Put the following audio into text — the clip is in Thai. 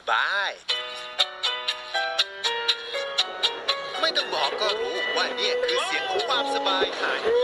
บายไม่ต้องบอกก็รู้ว่านี่คือเสียงของความสบายหาย